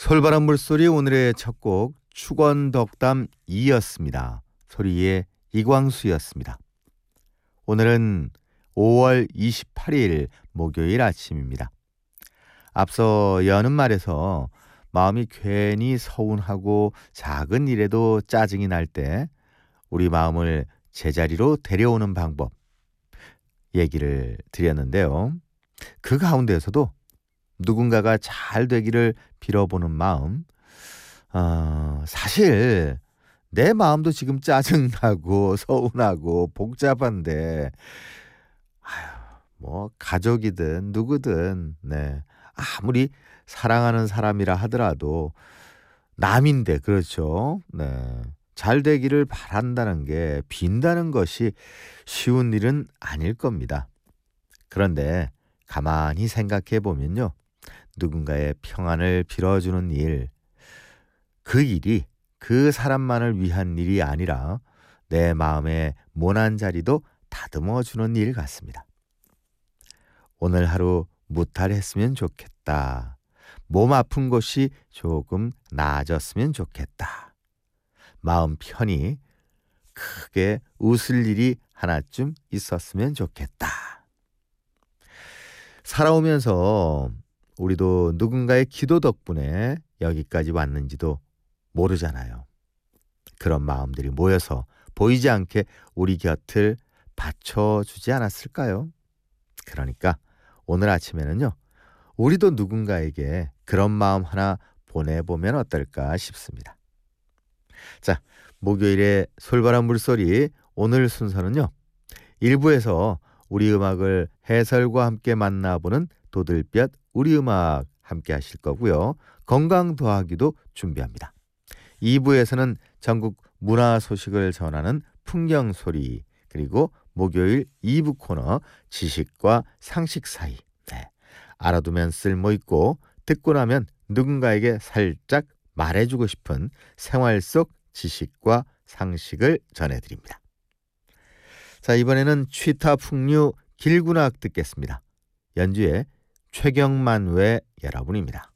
솔바람 물소리 오늘의 첫 곡 축원덕담 2였습니다. 소리의 이광수였습니다. 오늘은 5월 28일 목요일 아침입니다. 앞서 여는 말에서 마음이 괜히 서운하고 작은 일에도 짜증이 날 때 우리 마음을 제자리로 데려오는 방법 얘기를 드렸는데요. 그 가운데에서도 누군가가 잘 되기를 빌어보는 마음, 사실 내 마음도 지금 짜증나고 서운하고 복잡한데 가족이든 누구든 아무리 사랑하는 사람이라 하더라도 남인데 그렇죠. 잘 되기를 바란다는 게 빈다는 것이 쉬운 일은 아닐 겁니다. 그런데 가만히 생각해 보면요. 누군가의 평안을 빌어주는 일, 그 일이 그 사람만을 위한 일이 아니라 내 마음의 모난 자리도 다듬어주는 일 같습니다. 오늘 하루 무탈했으면 좋겠다. 몸 아픈 것이 조금 나아졌으면 좋겠다. 마음 편히 크게 웃을 일이 하나쯤 있었으면 좋겠다. 살아오면서 우리도 누군가의 기도 덕분에 여기까지 왔는지도 모르잖아요. 그런 마음들이 모여서 보이지 않게 우리 곁을 받쳐주지 않았을까요? 그러니까 오늘 아침에는요. 우리도 누군가에게 그런 마음 하나 보내보면 어떨까 싶습니다. 자, 목요일의 솔바람 물소리 오늘 순서는요. 1부에서 우리 음악을 해설과 함께 만나보는 도들볕 우리 음악 함께 하실 거고요. 건강 더하기도 준비합니다. 2부에서는 전국 문화 소식을 전하는 풍경 소리, 그리고 목요일 2부 코너 지식과 상식 사이. 알아두면 쓸모있고 듣고 나면 누군가에게 살짝 말해주고 싶은 생활 속 지식과 상식을 전해드립니다. 자, 이번에는 취타 풍류 길군악 듣겠습니다. 연주의 최경만 외 여러분입니다.